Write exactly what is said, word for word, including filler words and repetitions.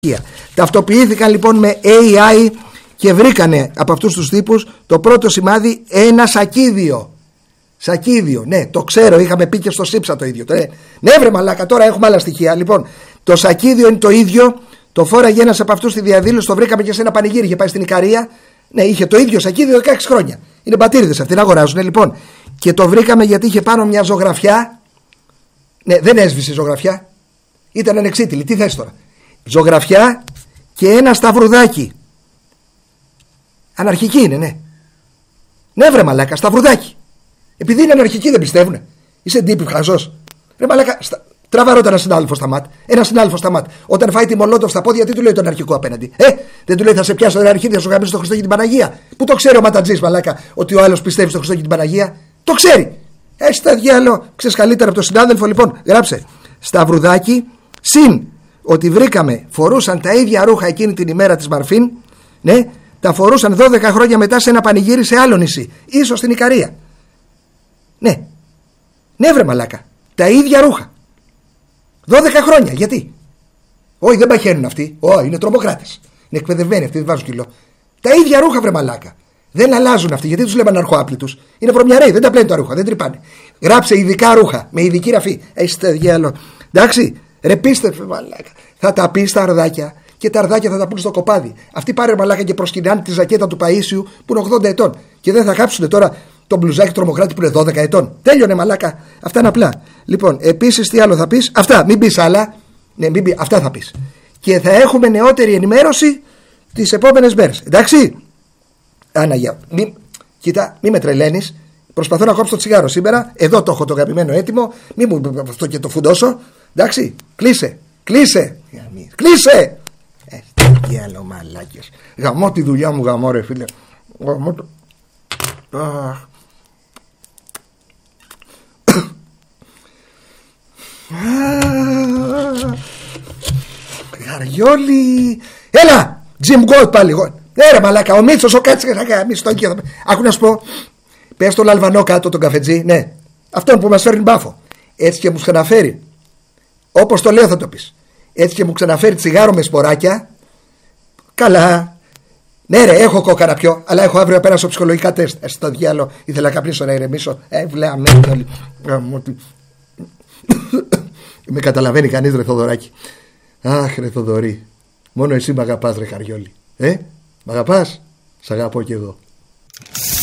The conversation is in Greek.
Ταυτοποιήθηκαν λοιπόν με έι άι και βρήκανε από αυτούς τους τύπους το πρώτο σημάδι ένα σακίδιο. Σακίδιο, ναι, το ξέρω, είχαμε πει και στο ΣΥΠΣΑ το ίδιο. Ναι, ναι βρε μαλάκα, τώρα έχουμε άλλα στοιχεία. Λοιπόν, το σακίδιο είναι το ίδιο. Το φόραγε ένας από αυτούς στη διαδήλωση, το βρήκαμε και σε ένα πανηγύρι. Είχε πάει στην Ικαρία. Ναι, είχε το ίδιο σακίδιο δεκαέξι χρόνια. Είναι μπατήριδες αυτοί, να αγοράζουν. Ναι, λοιπόν. Και το βρήκαμε γιατί είχε πάνω μια ζωγραφιά. Ναι, δεν έσβησε η ζωγραφιά. Ήταν ανεξίτηλη. Τι θες τώρα? Ζωγραφιά και ένα σταυρουδάκι. Αναρχική είναι, ναι. Ναι, βρε μαλάκα, σταυρουδάκι. Επειδή είναι αναρχικοί δεν πιστεύουνε. Είσαι ντύπη χαζός. Ρε μαλάκα, στα... τραβά ρώτα ένα συνάδελφο στα ΜΑΤ. Ένα συνάδελφο στα ΜΑΤ. Όταν φάει τη μολότοφ στα πόδια, τι του λέει τον αρχικό απέναντι? Ε, δεν του λέει θα σε πιάσω τον αρχίδι, θα σου γαμίσω το Χριστό και την Παναγία. Πού το ξέρει ο ματατζής μαλάκα ότι ο άλλος πιστεύει στο Χριστό και την Παναγία? Το ξέρει. Έχει τα διάλογο. Ξέρει καλύτερα από τον συνάδελφο, λοιπόν. Γράψε. Σταυρουδάκι συν ότι βρήκαμε φορούσαν τα ίδια ρούχα εκείνη την ημέρα της Μαρφίν. Ναι, τα φορούσαν δώδεκα χρόνια μετά σε ένα πανηγύρι σε άλλο νησί. Ίσως στην Ικαρία. Ναι. Ναι, βρε μαλάκα. Τα ίδια ρούχα. δώδεκα χρόνια. Γιατί? Όχι, δεν παχαίνουν αυτοί. Όχι, είναι τρομοκράτες. Είναι εκπαιδευμένοι αυτοί, δεν βάζουν κιλό. Τα ίδια ρούχα, βρε μαλάκα. Δεν αλλάζουν αυτοί. Γιατί τους λέμε αναρχοάπλητους? Είναι βρωμιαρέοι, δεν τα πλένουν τα ρούχα, δεν τρυπάνε. Γράψε ειδικά ρούχα, με ειδική ραφή. Έχει το διάλογο. Εντάξει, ρε πίστευε μαλάκα. Θα τα πει στα αρδάκια και τα αρδάκια θα τα πούν στο κοπάδι. Αυτοί πάρε μαλάκα και προσκυνάνε τη ζακέτα του Παΐσιου που είναι ογδόντα ετών. Και δεν θα χάψουν τώρα τον μπλουζάκι τρομοκράτη που είναι δώδεκα ετών. Τέλειωνε μαλάκα. Αυτά είναι απλά. Λοιπόν, επίσης τι άλλο θα πει? Αυτά, μην πει άλλα. Ναι, μην πει, αυτά θα πει. Και θα έχουμε νεότερη ενημέρωση τις επόμενες μέρες. Εντάξει. Άναγια, μη, κοίτα, μη με τρελαίνεις. Προσπαθώ να κόψω το τσιγάρο σήμερα. Εδώ το έχω το αγαπημένο έτοιμο. Μη μου αυτό και το φουντώσω. Εντάξει, κλείσε, κλείσε, κλείσε. Ε, τι άλλο μαλάκες. Γαμώ τη δουλειά μου, γαμώ ρε φίλε. Γαμώ το... Γαριόλι. Έλα, Jim Gold πάλι. Ναι ρε μαλάκα, ο Μίτσος, ο Κάτσικας, μισό εκεί. Άκου να σου πω. Πες τον Αλβανό κάτω, τον καφετζή. Ναι, αυτόν που μας φέρνει μπάφο. Έτσι και μου ξαναφέρει, όπως το λέω θα το πεις, έτσι και μου ξαναφέρει τσιγάρο με σποράκια. Καλά. Ναι ρε, έχω κόκαρα πιο, αλλά έχω αύριο να πέρασω ψυχολογικά τεστ. Ε, στο διάλο, ήθελα να καπνίσω να ηρεμήσω. Ε, βλέαμε όλοι. Με καταλαβαίνει κανείς ρε Θοδωράκη. Αχ ρε Θοδωρή, μόνο εσύ μ' αγαπάς ρε Χαριόλη. Ε, μ' αγαπάς? Σ' αγαπώ κι εγώ.